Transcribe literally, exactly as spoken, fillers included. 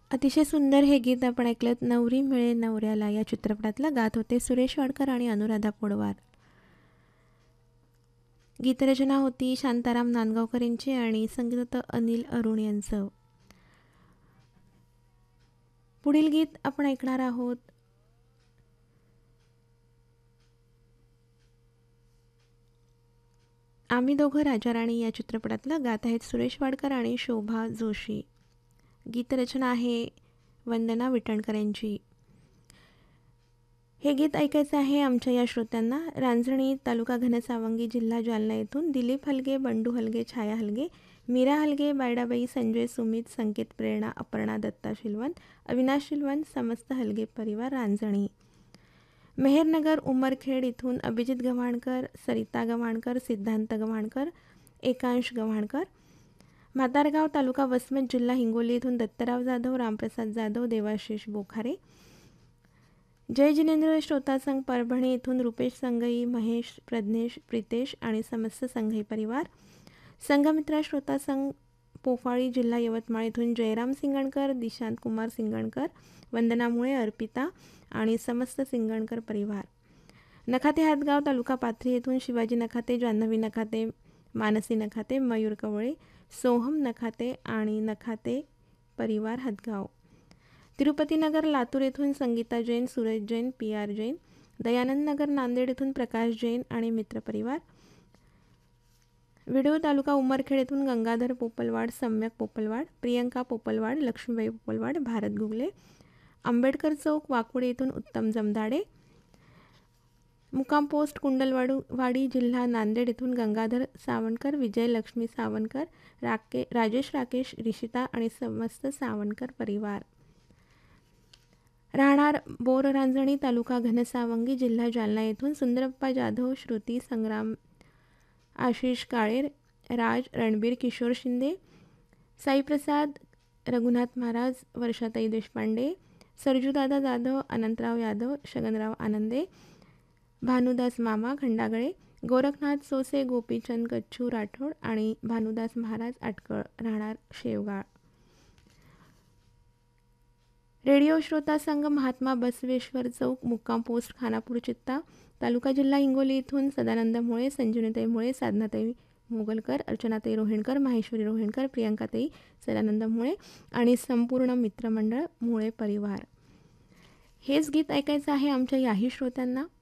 अतिशय सुंदर हे गीत आपण ऐकलं. नवरी मिळे नवऱ्याला या चित्रपटातलं गात होते सुरेश वाडकर आणि अनुराधा पोडवार. गीतरचना होती शांताराम नांदगावकर यांची आणि संगीत होतं अनिल अरुण यांचं. पुढील गीत आपण ऐकणार आहोत आम्ही दोघं राजा राणी या चित्रपटातलं गात आहेत सुरेश वाडकर आणि शोभा जोशी. गीतरचना आहे वंदना विटणकर यांची. हे गीत ऐकायचं आहे आमच्या या श्रोत्यांना. रांजणी तालुका घनसावंगी जिल्हा जालना येथून दिलीप हलगे, बंडू हलगे, छाया हलगे, मीरा हलगे, बायडाबाई, संजय, सुमित, संकेत, प्रेरणा, अपर्णा, दत्ता शिलवंत, अविनाश शिलवंत, समस्त हलगे परिवार रांजणी. मेहरनगर उमरखेड इथून अभिजित गव्हाणकर, सरिता गव्हाणकर, सिद्धांत गव्हाणकर, एकांश गव्हाणकर. म्हातारगाव तालुका वसमत जिल्हा हिंगोली इथून दत्तराव जाधव, रामप्रसाद जाधव, देवाशिष बोखारे. जय जिनेंद्र श्रोता संघ परभणी इथून रुपेश संघई, महेश, प्रज्ञेश, प्रितेश आणि समस्त संघई परिवार. संघमित्रा श्रोता संघ पोफाळी जिल्हा यवतमाळ इथून जयराम सिंगणकर, दिशांत कुमार सिंगणकर, वंदना मुळे, अर्पिता आणि समस्त सिंगणकर परिवार. नखाते हातगाव तालुका पाथरी येथून शिवाजी नखाते, जान्हवी नखाते, मानसी नखाते, मयूर कवळे, सोहम नखाते आणि नखाते परिवार हातगाव. तिरुपतीनगर लातूर येथून संगीता जैन, सूरज जैन, पी आर जैन. दयानंद नगर नांदेड येथून प्रकाश जैन आणि मित्रपरिवार. विडो तालुका उमरखेड येथून गंगाधर पोपलवाड, सम्यक पोपलवाड, प्रियंका पोपलवाड, लक्ष्मीबाई पोपलवाड, भारत गुगले. आंबेडकर चौक वाकुडे येथून उत्तम जमदाडे. मुकाम पोस्ट कुंडलवाडू वाडी जिल्हा नांदेड येथून गंगाधर सावंतकर, विजय लक्ष्मी सावंतकर, राके राजेश राकेश रिशिता आणि समस्त सावंतकर परिवार. राहणार बोर रांजणी तालुका घनसावंगी जिल्हा जालना येथून सुंदरप्पा जाधव, श्रुती, संग्राम, आशिष काळे, राज, रणबीर, किशोर शिंदे, साईप्रसाद, रघुनाथ महाराज, वर्षाताई देशपांडे, सरजूदादा जाधव, अनंतराव यादव, शगनराव आनंदे, भानुदास मामा खंडागळे, गोरखनाथ सोसे, गोपीचंद कच्छू राठोड आणि भानुदास महाराज आटकळ. राहणार शेवगाळ. रेडिओ श्रोता संघ महात्मा बसवेश्वर चौक मुक्काम पोस्ट खानापूर चित्ता तालुका जिल्हा हिंगोली इथून सदानंद मुळे, संजीवनीताई मुळे, साधनाताई मोगलकर, अर्चनाताई रोहिणकर, माहेश्वरी रोहिणकर, प्रियंकाताई सदानंद मुळे आणि संपूर्ण मित्रमंडळ मुळे परिवार. हेच गीत ऐकायचं आहे आमच्या याही श्रोत्यांना.